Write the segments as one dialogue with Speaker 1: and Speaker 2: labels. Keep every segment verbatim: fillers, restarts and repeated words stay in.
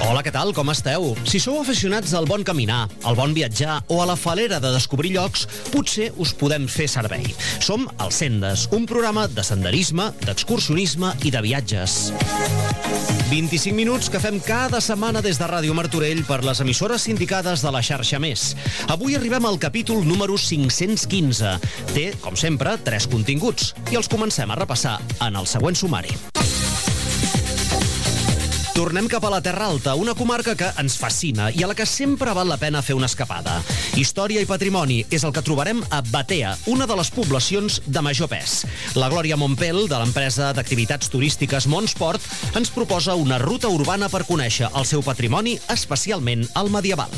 Speaker 1: Hola, què tal? Com esteu? Si sou aficionats al bon caminar, al bon viatjar o a la falera de descobrir llocs, potser us podem fer servei. Som el Sendes, un programa de senderisme, d'excursionisme i de viatges. vint-i-cinc minuts que fem cada setmana des de Ràdio Martorell per les emissores sindicades de la xarxa Més. Avui arribem al capítol número cinc-cents quinze. Té, com sempre, tres continguts i els comencem a repassar en el següent sumari. Tornem cap a la Terra Alta, una comarca que ens fascina i a la que sempre val la pena fer una escapada. Història i patrimoni és el que trobarem a Batea, una de les poblacions de major pes. La Glòria Montpel, de l'empresa d'activitats turístiques Montsport, ens proposa una ruta urbana per conèixer el seu patrimoni, especialment el medieval.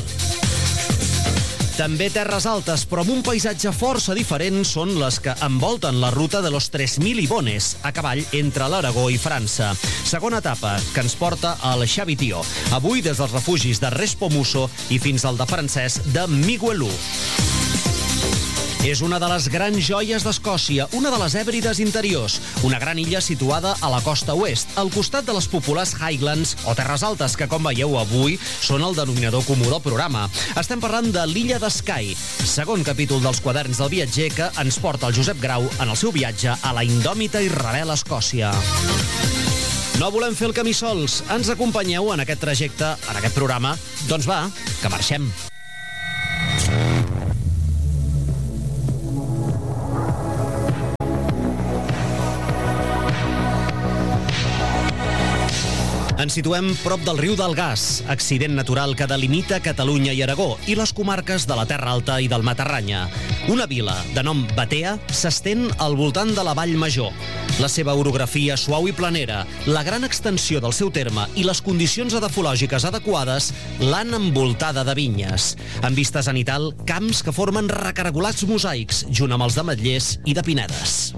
Speaker 1: També terres altes, però amb un paisatge força diferent, són les que envolten la ruta de los tres mil Ibones, a cavall entre l'Aragó i França. Segona etapa, que ens porta al Xavitió, avui des dels refugis de Respomuso i fins al de francès de Miguelú. És una de les grans joies d'Escòcia, una de les Hèbrides interiors, una gran illa situada a la costa oest, al costat de les populars Highlands o Terres Altes, que, com veieu avui, són el denominador comú del programa. Estem parlant de l'illa de Skye, segon capítol dels quaderns del viatger que ens porta el Josep Grau en el seu viatge a la indòmita i rebel Escòcia. No volem fer el camí sols. Ens acompanyeu en aquest trajecte, en aquest programa? Doncs va, que marxem. Ens situem prop del riu del Gas, accident natural que delimita Catalunya i Aragó i les comarques de la Terra Alta i del Matarranya. Una vila de nom Batea s'estén al voltant de la Vall Major. La seva orografia suau i planera, la gran extensió del seu terme i les condicions edafològiques adequades l'han envoltada de vinyes. Amb vista zenital, camps que formen recargolats mosaics, junt amb els d'ametllers i de pinedes.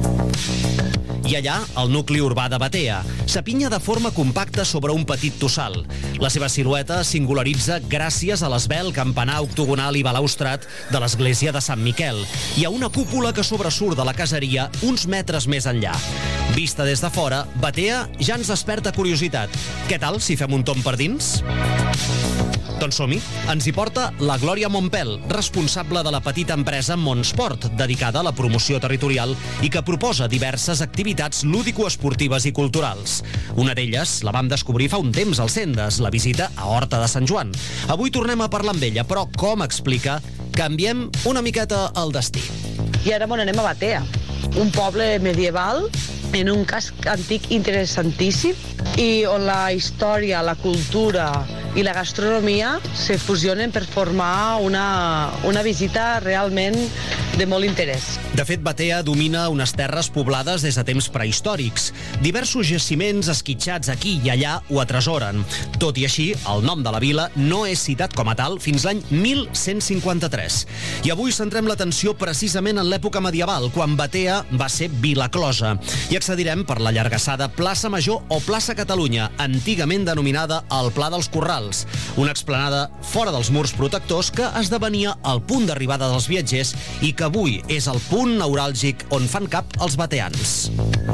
Speaker 1: I allà, el nucli urbà de Batea s'apinya de forma compacta sobre un petit tossal. La seva silueta singularitza gràcies a l'esvelt campanar octogonal i balaustrat de l'església de Sant Miquel i a una cúpula que sobresurt de la caseria uns metres més enllà. Vista des de fora, Batea ja ens desperta curiositat. Què tal si fem un tomb per dins? Doncs som-hi. Ens hi porta la Glòria Montpel, responsable de la petita empresa Montsport, dedicada a la promoció territorial i que proposa diverses activitats lúdico-esportives i culturals. Una d'elles la vam descobrir fa un temps al Sendes, la visita a Horta de Sant Joan. Avui tornem a parlar amb ella, però com explica, canviem una miqueta el destí.
Speaker 2: I ara on anem a Batea, un poble medieval en un casc antic interessantíssim i on la història, la cultura i la gastronomia se fusionen per formar una, una visita realment de molt interès.
Speaker 1: De fet, Batea domina unes terres poblades des de temps prehistòrics. Diversos jaciments esquitxats aquí i allà ho atresoren. Tot i així, el nom de la vila no és citat com a tal fins l'any mil cent cinquanta-tres. I avui centrem l'atenció precisament en l'època medieval, quan Batea va ser vila closa. I accedirem per la llargassada Plaça Major o Plaça Catalunya, antigament denominada el Pla dels Corrals, una explanada fora dels murs protectors que esdevenia el punt d'arribada dels viatgers i que avui és el punt neuràlgic on fan cap els bateans.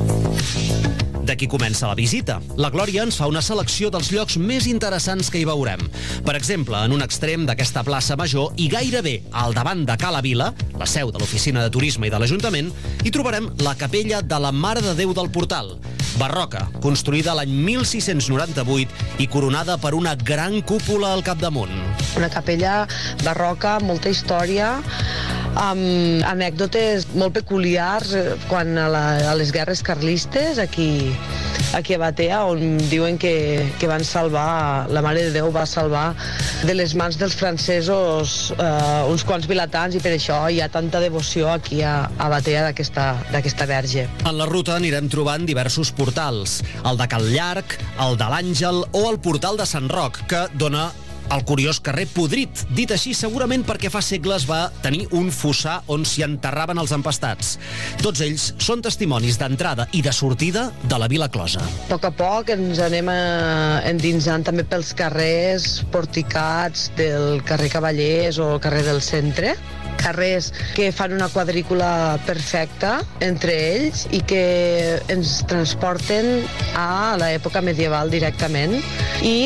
Speaker 1: D'aquí comença la visita. La Glòria ens fa una selecció dels llocs més interessants que hi veurem. Per exemple, en un extrem d'aquesta plaça Major i gairebé al davant de Cala Vila, la seu de l'Oficina de Turisme i de l'Ajuntament, hi trobarem la capella de la Mare de Déu del Portal, barroca, construïda l'any mil sis-cents noranta-vuit i coronada per una gran cúpula al capdamunt.
Speaker 2: Una capella barroca, molta història, amb anècdotes molt peculiars quan a, la, a les guerres carlistes aquí, aquí a Batea, on diuen que, que van salvar, la Mare de Déu va salvar de les mans dels francesos eh, uns quants vilatans i per això hi ha tanta devoció aquí a, a Batea d'aquesta verge.
Speaker 1: En la ruta anirem trobant diversos portals, el de Cal Llarg, el de l'Àngel o el portal de Sant Roc, que dona el curiós carrer Podrit, dit així segurament perquè fa segles va tenir un fossar on s'hi enterraven els empastats. Tots ells són testimonis d'entrada i de sortida de la vila closa.
Speaker 2: A poc a poc ens anem endinsant també pels carrers porticats del carrer Cavallers o el carrer del Centre, carrers que fan una quadrícula perfecta entre ells i que ens transporten a l'època medieval directament i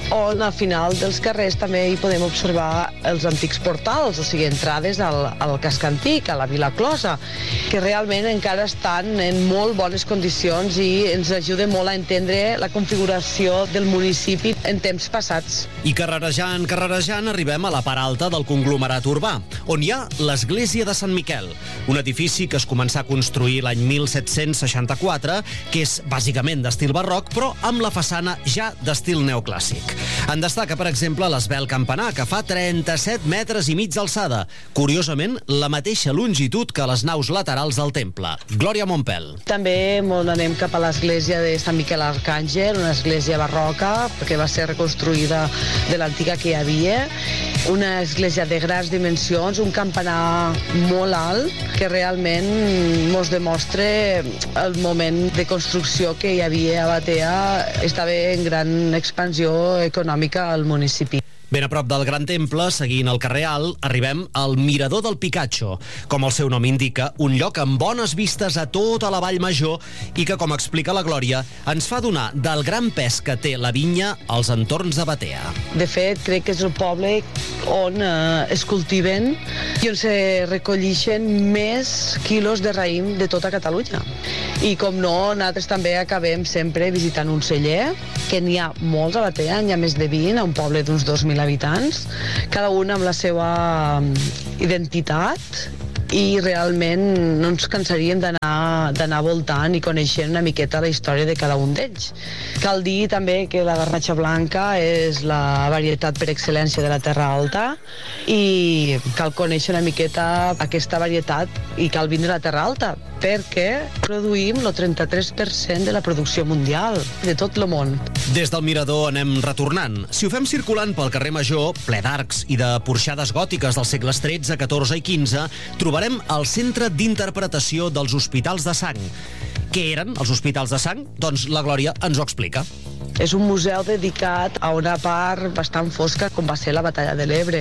Speaker 2: on al final dels carrers també hi podem observar els antics portals, o sigui, entrades al, al casc antic, a la Vila Closa, que realment encara estan en molt bones condicions i ens ajuda molt a entendre la configuració del municipi en temps passats.
Speaker 1: I carrerejant, carrerejant, arribem a la part alta del conglomerat urbà, on hi ha l'església de Sant Miquel, un edifici que es començà a construir l'any mil set-cents seixanta-quatre, que és bàsicament d'estil barroc, però amb la façana ja d'estil neoclàssic. En destaca, per exemple, l'esvelt campanar, que fa trenta-set metres i mig d'alçada, curiosament la mateixa longitud que les naus laterals del temple. Glòria Montpel.
Speaker 2: També anem cap a l'església de Sant Miquel Arcàngel, una església barroca, que va ser reconstruïda de l'antiga que hi havia, una església de grans dimensions, un campanar molt alt, que realment ens demostra el moment de construcció que hi havia a Batea. Estava en gran expansió econòmica al municipi.
Speaker 1: Ben a prop del Gran Temple, seguint el carrer Alt, arribem al Mirador del Picacho. Com el seu nom indica, un lloc amb bones vistes a tota la Vall Major i que, com explica la Glòria, ens fa donar del gran pes que té la vinya als entorns de Batea.
Speaker 2: De fet, crec que és el poble on eh, es cultiven i on se recollixen més quilos de raïm de tota Catalunya. I com no, nosaltres també acabem sempre visitant un celler, que n'hi ha molts a Batea, n'hi ha més de vint, a un poble d'uns dos mil habitants, cada un amb la seva identitat, i realment no ens cansaríem d'anar d'anar voltant i coneixent una miqueta la història de cada un d'ells. Cal dir també que la garnatxa blanca és la varietat per excel·lència de la Terra Alta i cal conèixer una miqueta aquesta varietat i cal vindre a la Terra Alta perquè produïm el trenta-tres per cent de la producció mundial de tot el món.
Speaker 1: Des del Mirador anem retornant. Si ho fem circulant pel carrer Major, ple d'arcs i de porxades gòtiques dels segles tretze, catorze i quinze, trobarem el Centre d'Interpretació dels Hospitals de Sang. Què eren els hospitals de sang? Doncs la Glòria ens ho explica.
Speaker 2: És un museu dedicat a una part bastant fosca com va ser la Batalla de l'Ebre.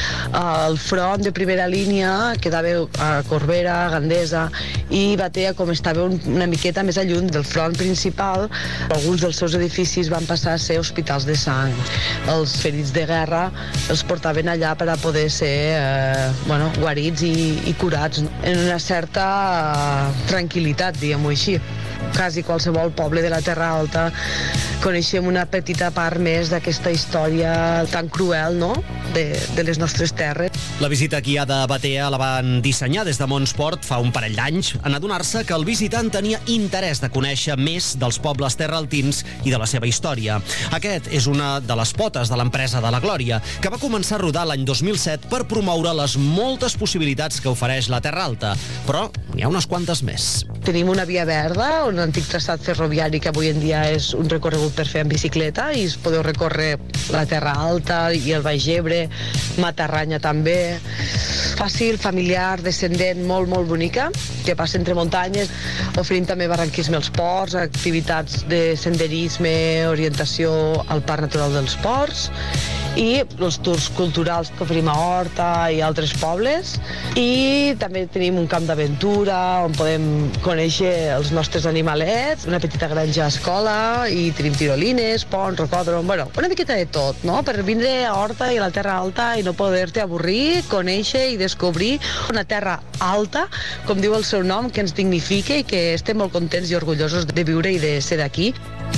Speaker 2: El front de primera línia quedava a Corbera, Gandesa, i Batea, com estava una miqueta més lluny del front principal, alguns dels seus edificis van passar a ser hospitals de sang. Els ferits de guerra els portaven allà per a poder ser eh, bueno, guarits i, i curats en una certa eh, tranquil·litat, diguem-ho així. Quasi qualsevol poble de la Terra Alta coneixem una petita part més d'aquesta història tan cruel, no?, de, de les nostres terres.
Speaker 1: La visita guiada a Batea la van dissenyar des de Montsport fa un parell d'anys en adonar-se que el visitant tenia interès de conèixer més dels pobles terraltins i de la seva història. Aquest és una de les potes de l'empresa de la Glòria, que va començar a rodar l'any dos mil set per promoure les moltes possibilitats que ofereix la Terra Alta, però n'hi ha unes quantes més.
Speaker 2: Tenim una via verda, un antic traçat ferroviari que avui en dia és un recorregut per fer en bicicleta i es podeu recórrer la Terra Alta i el Baix Ebre, Matarranya també. Fàcil, familiar, descendent, molt, molt bonica, que passa entre muntanyes. Oferim també barranquisme als ports, activitats de senderisme, orientació al Parc Natural dels Ports i els tours culturals que oferim a Horta i altres pobles. I també tenim un camp d'aventura on podem conèixer els nostres animalets, una petita granja escola i tenim tirolines, ponts, rocòdrom, bueno, una miqueta de tot, no?, per vindre a Horta i a la Terra Alta i no poder-te avorrir, conèixer i descobrir una terra alta, com diu el seu nom, que ens dignifica i que estem molt contents i orgullosos de viure i de ser d'aquí.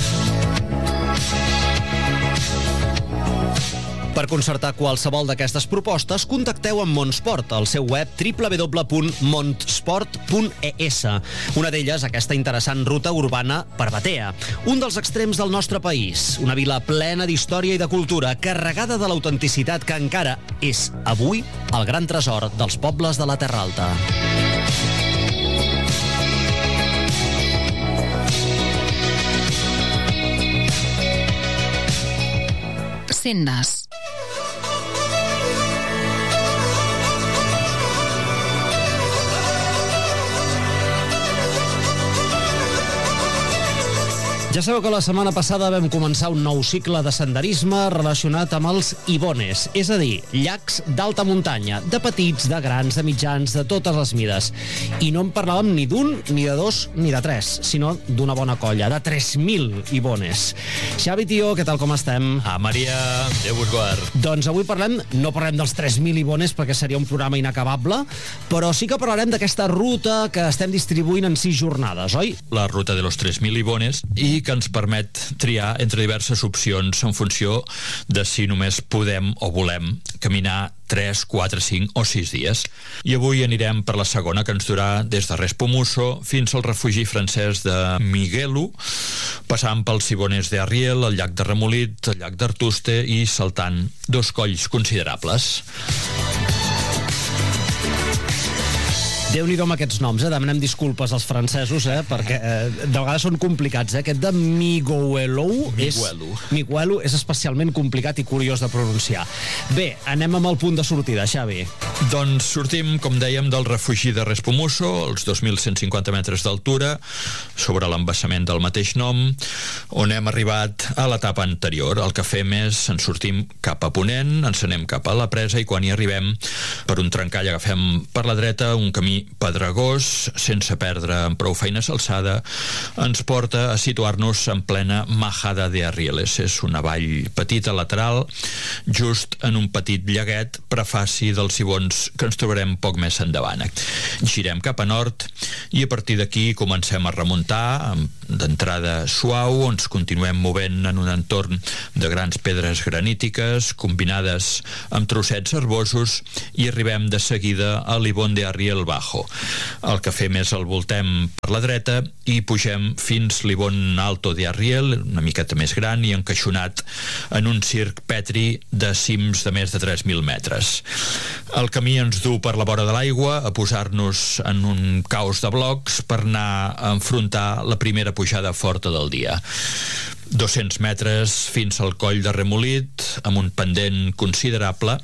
Speaker 2: Per concertar qualsevol d'aquestes propostes, contacteu amb Montsport, al seu web w w w punt montsport punt e s. Una d'elles, aquesta interessant ruta urbana per Batea, un dels extrems del nostre país, una vila plena d'història i de cultura, carregada de l'autenticitat que encara és, avui, el gran tresor dels pobles de la Terra Alta.
Speaker 3: Sendes.
Speaker 1: Ja sabeu que la setmana passada vam començar un nou cicle de senderisme relacionat amb els ibones, és a dir, llacs d'alta muntanya, de petits, de grans, de mitjans, de totes les mides. I no en parlàvem ni d'un, ni de dos, ni de tres, sinó d'una bona colla, de tres mil ibones. Xavi, tio, què tal, com estem?
Speaker 4: Ah, Maria, Déu vos guard.
Speaker 1: Doncs avui parlem, no parlem dels tres mil ibones perquè seria un programa inacabable, però sí que parlarem d'aquesta ruta que estem distribuint en sis jornades, oi?
Speaker 4: La ruta de los tres mil ibones, i que ens permet triar entre diverses opcions en funció de si només podem o volem caminar tres, quatre, cinc o sis dies. I avui anirem per la segona, que ens durà des de Respomuso fins al refugi francès de Miguelu, passant pels ibones de Arriel, el llac de Remolit, el llac d'Artuste i saltant dos colls considerables.
Speaker 1: Déu-n'hi-do amb aquests noms, eh? Demanem disculpes als francesos, eh? Perquè eh, de vegades són complicats, eh? Aquest de Miguelu és, Miguelu és especialment complicat i curiós de pronunciar. Bé, anem amb el punt de sortida, Xavi.
Speaker 4: Doncs sortim, com dèiem, del refugi de Respomuso, els dos mil cent cinquanta metres d'altura, sobre l'embassament del mateix nom, on hem arribat a l'etapa anterior. El que fem és, ens sortim cap a ponent, ens anem cap a la presa i quan hi arribem, per un trencall agafem per la dreta un camí pedregós, sense perdre amb prou feines alçada, ens porta a situar-nos en plena Majada de Arrieles. És una vall petita lateral, just en un petit llaguet prefaci dels ibons que ens trobarem poc més endavant. Girem cap a nord i a partir d'aquí comencem a remuntar, d'entrada suau, on ens continuem movent en un entorn de grans pedres granítiques combinades amb trossets herbosos i arribem de seguida a l'Ibon de Arriel Bajo. El que fem és el voltem per la dreta i pugem fins l'Ibon Alto de Arriel, una miqueta més gran i encaixonat en un circ petri de cims de més de tres mil metres. El camí ens du per la vora de l'aigua a posar-nos en un caos de blocs per anar a enfrontar la primera pujada forta del dia. dos-cents metres fins al coll de Remolit, amb un pendent considerable,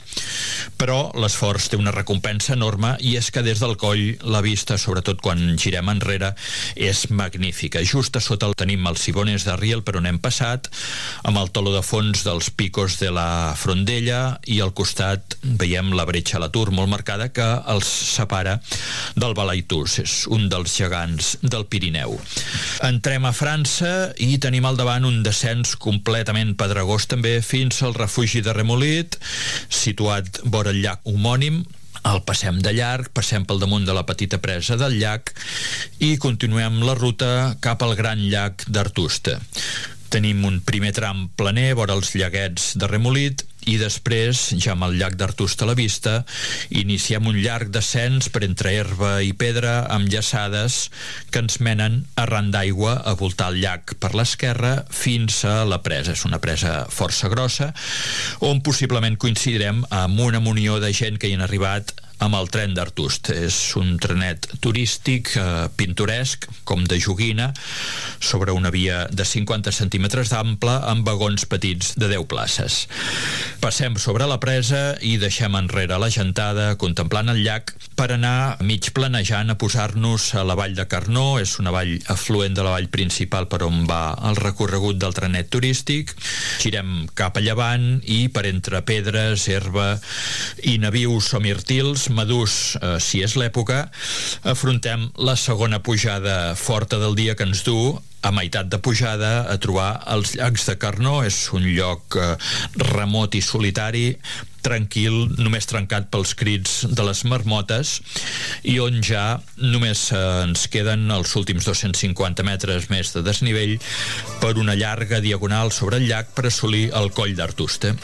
Speaker 4: però l'esforç té una recompensa enorme i és que des del coll la vista, sobretot quan girem enrere, és magnífica. Just a sota el tenim els ibones d'Arriel per on hem passat, amb el tolo de fons dels picos de la Frondella i al costat veiem la bretxa a l'atur molt marcada que els separa del Balaitús, és un dels gegants del Pirineu. Entrem a França i tenim al davant un un descens completament pedregós també fins al refugi de Remolit, situat vora el llac homònim. El passem de llarg, passem pel damunt de la petita presa del llac i continuem la ruta cap al gran llac d'Artuste. Tenim un primer tram planer vora els llaguets de Remolit i després, ja amb el llac d'Artuste a la vista, iniciem un llarg descens per entre herba i pedra amb llaçades que ens menen arran d'aigua a voltar el llac per l'esquerra fins a la presa. És una presa força grossa on possiblement coincidirem amb una munió de gent que hi han arribat amb el tren d'Artust. És un trenet turístic eh, pintoresc, com de joguina, sobre una via de cinquanta centímetres d'ample amb vagons petits de deu places. Passem sobre la presa i deixem enrere la gentada contemplant el llac per anar mig planejant a posar-nos a la vall de Carnó. És una vall afluent de la vall principal per on va el recorregut del trenet turístic. Girem cap a llevant i per entre pedres, herba i navius o mirtils madurs, eh, si és l'època, afrontem la segona pujada forta del dia que ens du a meitat de pujada a trobar els llacs de Carnó. És un lloc eh, remot i solitari, tranquil, només trencat pels crits de les marmotes i on ja només eh, ens queden els últims dos-cents cinquanta metres més de desnivell per una llarga diagonal sobre el llac per assolir el coll d'Artuste.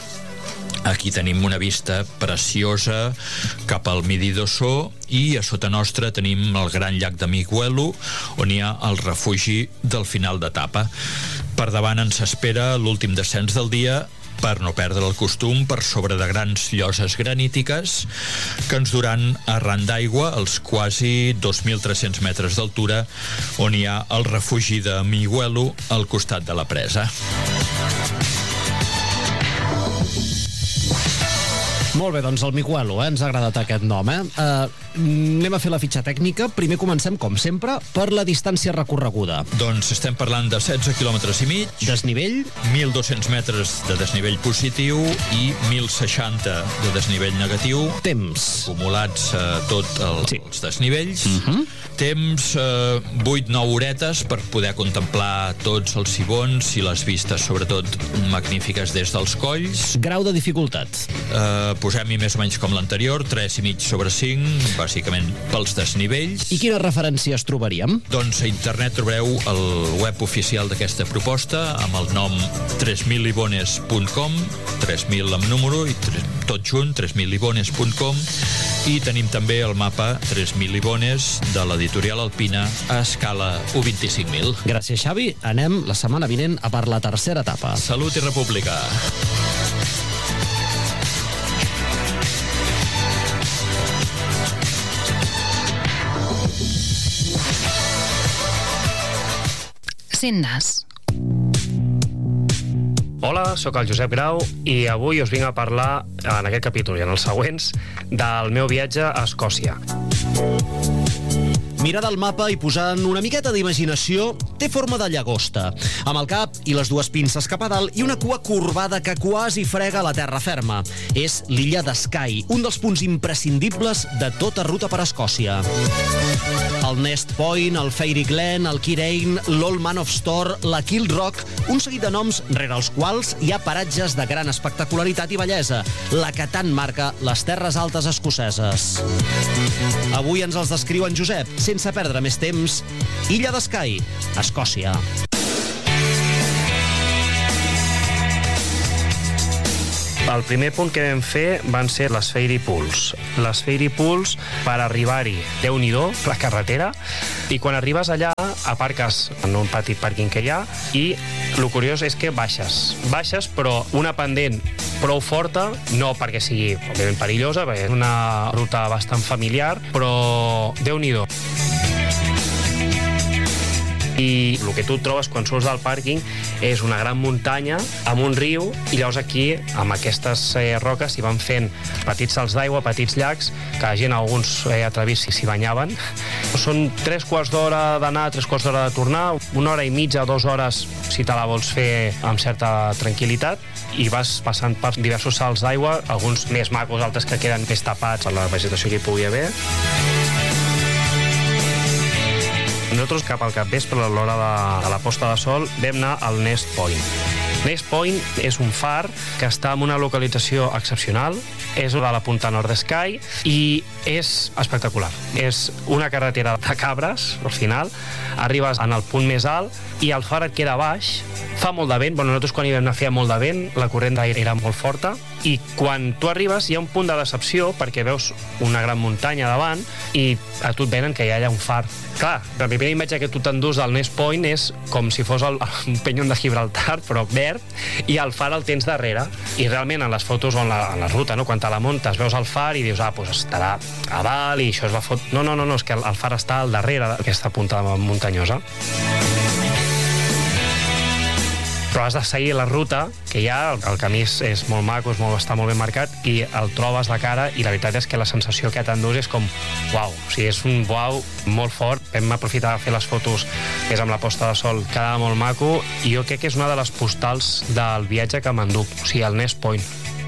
Speaker 4: Aquí tenim una vista preciosa cap al Midi d'Ossó i a sota nostra tenim el gran llac de Miguelu, on hi ha el refugi del final d'etapa. Per davant ens espera l'últim descens del dia, per no perdre el costum, per sobre de grans lloses granítiques que ens duran arran d'aigua els quasi dos mil tres-cents metres d'altura, on hi ha el refugi de Miguelu al costat de la presa.
Speaker 1: Molt bé, doncs el Miquelo, eh? Ens ha agradat aquest nom, eh? Uh, anem a fer la fitxa tècnica. Primer comencem, com sempre, per la distància recorreguda.
Speaker 4: Doncs estem parlant de setze quilòmetres i mig.
Speaker 1: Desnivell?
Speaker 4: mil dos-cents metres de desnivell positiu i mil seixanta de desnivell negatiu.
Speaker 1: Temps?
Speaker 4: Acumulats a uh, tot el, sí. els desnivells. Uh-huh. Temps uh, vuit nou horetes per poder contemplar tots els cibons i les vistes, sobretot, magnífiques des dels colls.
Speaker 1: Grau de dificultat?
Speaker 4: Uh, Posem-hi més o menys com l'anterior, tres i mig sobre cinc, bàsicament pels desnivells.
Speaker 1: I quines referències trobaríem?
Speaker 4: Doncs a internet trobareu el web oficial d'aquesta proposta amb el nom tres mil libones punt com, tres mil amb número i tot junt, tres mil libones punt com, i tenim també el mapa tres mil libones de l'editorial Alpina a escala u vint-i-cinc mil.
Speaker 1: Gràcies, Xavi. Anem la setmana vinent a per la tercera etapa.
Speaker 4: Salut i república.
Speaker 3: Sendes.
Speaker 5: Hola, sóc el Josep Grau i avui us vinc a parlar, en aquest capítol i en els següents, del meu viatge a Escòcia.
Speaker 1: Mirar del mapa i posant una miqueta d'imaginació, té forma de llagosta, amb el cap i les dues pinces cap a dalt i una cua corbada que quasi frega la terra ferma. És l'illa de Skye, un dels punts imprescindibles de tota ruta per Escòcia. El Nest Point, el Fairy Glen, el Kirain, l'Old Man of Storr, la Kill Rock, un seguit de noms rere els quals hi ha paratges de gran espectacularitat i bellesa, la que tant marca les terres altes escoceses. Avui ens els descriu en Josep, sense perdre més temps, Illa de Skye, Escòcia.
Speaker 5: El primer punt que vam fer van ser les Fairy Pools. Les Fairy Pools, per arribar-hi, Déu-n'hi-do, la carretera, i quan arribes allà aparques en un petit pàrquing que hi ha i el curiós és que baixes. Baixes, però una pendent prou forta, no perquè sigui òbviament perillosa, perquè és una ruta bastant familiar, però Déu-n'hi-do. I el que tu trobes quan surts del pàrquing és una gran muntanya amb un riu i llavors aquí, amb aquestes eh, roques, s'hi van fent petits salts d'aigua, petits llacs, que la gent, alguns eh, atrevits s'hi banyaven. Són tres quarts d'hora d'anar, tres quarts d'hora de tornar, una hora i mitja, dues hores si te la vols fer amb certa tranquil·litat, i vas passant per diversos salts d'aigua, alguns més macos, altres que queden més tapats per la vegetació que hi pugui haver. Nosaltres cap al capvespre, a l'hora de, de la posta de sol, vam anar al Nest Point. Nest Point és un far que està en una localització excepcional, és a la punta nord de Skye i és espectacular. És una carretera de cabres, al final, arribes en el punt més alt i el far et queda baix, fa molt de vent, bueno, nosaltres quan hi vam anar feia molt de vent, la corrent d'aire era molt forta, i quan tu arribes hi ha un punt de decepció perquè veus una gran muntanya davant i a tu et venen que hi ha allà un far. Clar, la primera imatge que tu t'endús del Nest Point és com si fos el, el penyon de Gibraltar, però verd, i el far el tens darrere. I realment en les fotos o en la, en la ruta, no? Quan te la muntes, veus el far i dius, ah, doncs estarà a dalt i això és la foto... No, no, no, no, és que el, el far està al darrere d'aquesta punta muntanyosa. Però has de seguir la ruta, que ja el, el camí és, és molt maco, és molt, està molt ben marcat, i el trobes de cara, i la veritat és que la sensació que t'endús és com, uau, o sigui, és un uau molt fort. Vam aprofitar de fer les fotos, que és amb la posta de sol, quedava molt maco, i jo crec que és una de les postals del viatge que m'enduc, o sigui, el Nest Point.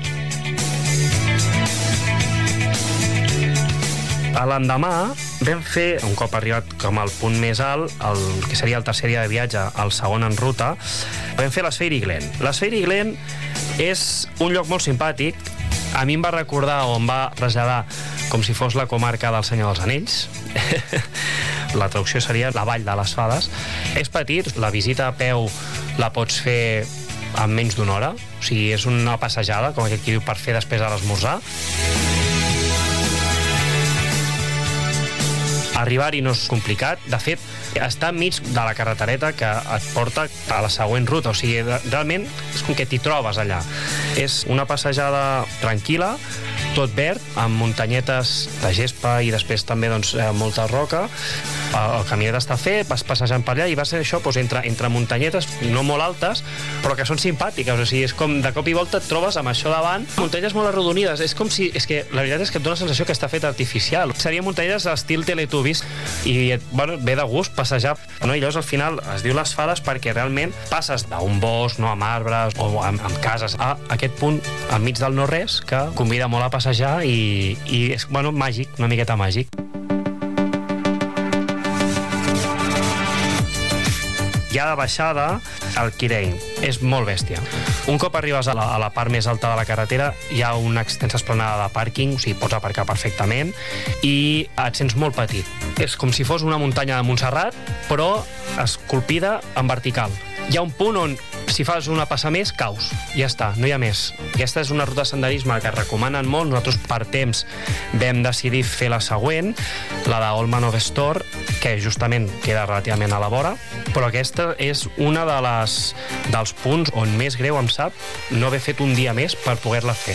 Speaker 5: A l'endemà vam fer, un cop arribat com al punt més alt, el que seria el tercer dia de viatge, el segon en ruta, vam fer les Fairy Glen. Les Fairy Glen és un lloc molt simpàtic. A mi em va recordar o em va traslladar com si fos la comarca del Senyor dels Anells. La traducció seria la Vall de les Fades. És petit, la visita a peu la pots fer en menys d'una hora, o sigui, és una passejada, com aquest qui diu, per fer després de l'esmorzar. Arribar-hi no és complicat. De fet, està enmig de la carretereta que et porta a la següent ruta. O sigui, realment és com que t'hi trobes allà. És una passejada tranquil·la, tot verd, amb muntanyetes de gespa i després també doncs, molta roca. el caminet està fet, vas passejant per allà i va ser això, doncs, entre, entre muntanyetes no molt altes, però que són simpàtiques, o sigui, és com de cop i volta et trobes amb això davant, muntanyes molt arrodonides, és com si, és que la veritat és que et dona la sensació que està fet artificial. Serien muntanyes estil Teletubbies i, bueno, ve de gust passejar, no? I llavors al final es diu les fades perquè realment passes d'un bosc, no, amb arbres o amb, amb cases, a aquest punt enmig del no-res que convida molt a passejar i, i és, bueno, màgic, una miqueta màgic. Ja de baixada, el Kirein és molt bèstia. Un cop arribes a la, a la part més alta de la carretera, hi ha una extensa esplanada de pàrquing, o sigui, pots aparcar perfectament, i et sents molt petit. És com si fos una muntanya de Montserrat, però esculpida en vertical. Hi ha un punt on, si fas una passa més, caus. Ja està, no hi ha més. Aquesta és una ruta de senderisme que recomanen molt. Nosaltres, per temps, vam decidir fer la següent, la de Olman of Store, que justament queda relativament a la vora, però aquesta és una de les, dels punts on més greu em sap no haver fet un dia més per poder-la fer.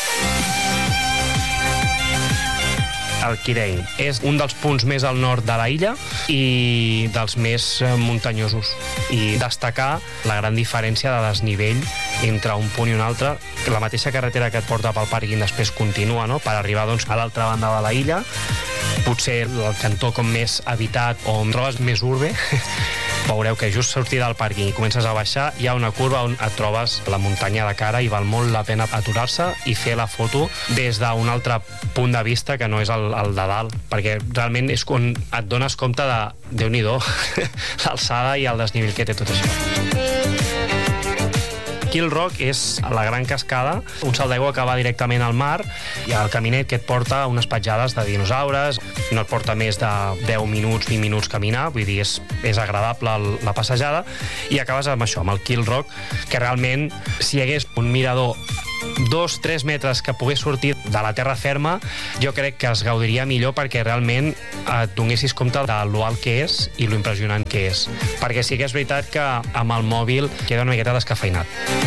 Speaker 5: El Kirein és un dels punts més al nord de la illa i dels més muntanyosos. I destacar la gran diferència de desnivell entre un punt i un altre. La mateixa carretera que et porta pel pàrquing després continua, no?, per arribar, doncs, a l'altra banda de la illa. Potser el cantó com més habitat o on trobes més urbe, veureu que just sortir del pàrquing i comences a baixar, hi ha una curva on et trobes la muntanya de cara i val molt la pena aturar-se i fer la foto des d'un altre punt de vista que no és el, el de dalt, perquè realment és quan et dones compte de, Déu-n'hi-do, l'alçada i el desnivell que té tot això. Kill Rock és la gran cascada, un salt d'aigua que va directament al mar, i el caminet que et porta unes petjades de dinosaures, no et porta més de deu minuts, vint minuts caminar, vull dir, és, és agradable el, la passejada, i acabes amb això, amb el Kill Rock, que realment, si hi hagués un mirador dos, tres metres que pogués sortir de la terra ferma, jo crec que es gaudiria millor perquè realment et donessis compte de lo alt que és i lo impressionant que és. Perquè sí que és veritat que amb el mòbil queda una miqueta descafeinat.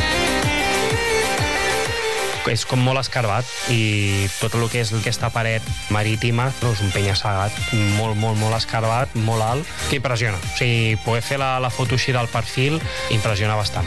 Speaker 5: És com molt escarbat i tot el que és aquesta paret marítima no, és un penya-segat molt, molt, molt escarbat, molt alt, que impressiona. O sigui, poder fer la, la foto així del perfil impressiona bastant.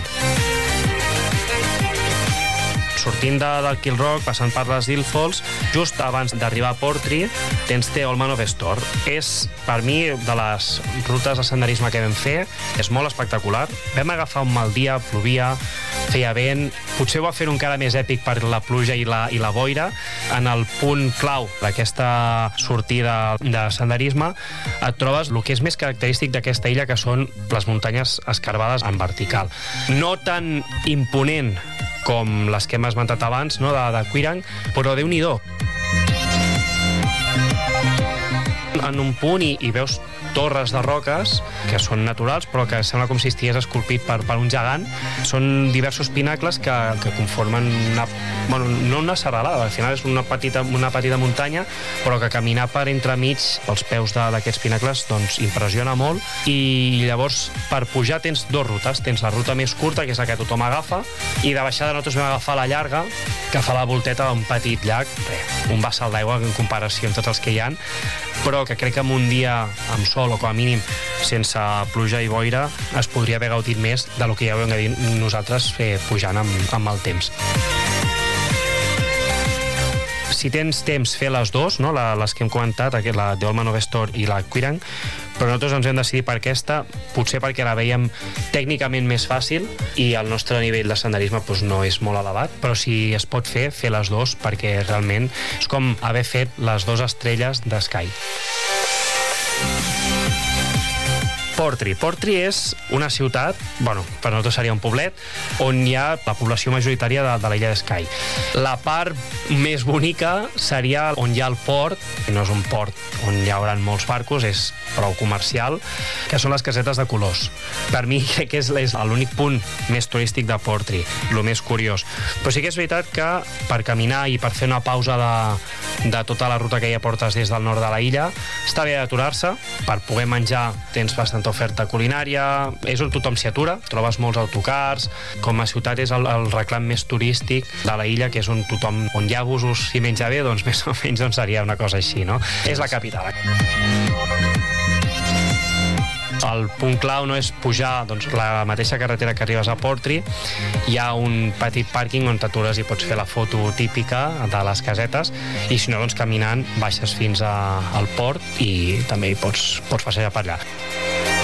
Speaker 5: Sortint de, del Kill Rock, passant per les Dill Falls, just abans d'arribar a Portree, tens The Olman of Store. És, per mi, de les rutes de senderisme que vam fer, és molt espectacular. Vam agafar un mal dia, plovia, feia vent, potser ho va fer encara més èpic per la pluja i la, i la boira. En el punt clau d'aquesta sortida de senderisme et trobes el que és més característic d'aquesta illa, que són les muntanyes escarbades en vertical. No tan imponent com les que hem esmentat abans, no?, de, de Quirang, però Déu-n'hi-do. En un punt i, i veus torres de roques que són naturals però que sembla com si estigués esculpit per, per un gegant. Són diversos pinacles que, que conformen una, bueno, no una serralada, al final és una petita, una petita muntanya, però que caminar per entremig pels peus d'aquests pinacles doncs impressiona molt. I llavors per pujar tens dues rutes, tens la ruta més curta, que és la que tothom agafa, i de baixada nosaltres vam agafar la llarga, que fa la volteta d'un petit llac, bé, un vessal d'aigua en comparació amb tots els que hi ha, però que crec que en un dia amb sol o com a mínim sense pluja i boira es podria haver gaudit més de lo que ja ho hem de dir nosaltres eh, pujant amb, amb el temps. Si tens temps, fer les dues, no? la, les que hem comentat, la The Olman of Store i la Quirang, però nosaltres ens hem decidit per aquesta, potser perquè la veiem tècnicament més fàcil i el nostre nivell de senderisme doncs, no és molt elevat, però si es pot fer, fer les dues, perquè realment és com haver fet les dues estrelles de Sky. Portree. Portree és una ciutat, bueno, per nosaltres seria un poblet, on hi ha la població majoritària de, de l'illa de Skye. La part més bonica seria on hi ha el port, no és un port on hi haurà molts barcos, és prou comercial, que són les casetes de colors. Per mi crec que és, és l'únic punt més turístic de Portree, el més curiós. Però sí que és veritat que per caminar i per fer una pausa de, de tota la ruta que ja portes des del nord de la illa, està bé d'aturar-se, per poder menjar tens bastant oferta culinària, és on tothom s'hi atura, trobes molts autocars, com a ciutat és el, el reclam més turístic de la illa, que és on tothom, on hi ha busos i menja bé, doncs més o menys doncs seria una cosa així, no? És la capital. El punt clau no és pujar doncs, la mateixa carretera que arribes a Portri, hi ha un petit pàrquing on t'atures i pots fer la foto típica de les casetes, i si no, doncs caminant baixes fins a, al port i també hi pots, pots passejar per allà.